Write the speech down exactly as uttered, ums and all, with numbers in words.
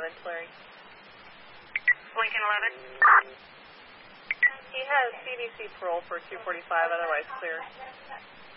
ahead clearing. Lincoln eleven. He has C D C parole for two forty-five, otherwise clear.